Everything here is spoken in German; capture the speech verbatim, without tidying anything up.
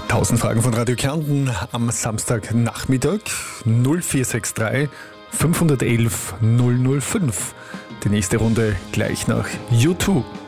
tausend Fragen von Radio Kärnten am Samstagnachmittag. null vier sechs drei fünf eins eins null null fünf. Die nächste Runde gleich nach U zwei.